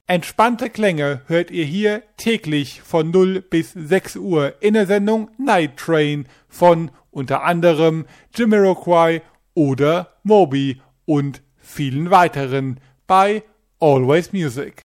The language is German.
Entspannte Klänge hört ihr hier täglich von 0 bis 6 Uhr in der Sendung Night Train von unter anderem Jamiroquai oder Moby und vielen weiteren bei Always Music.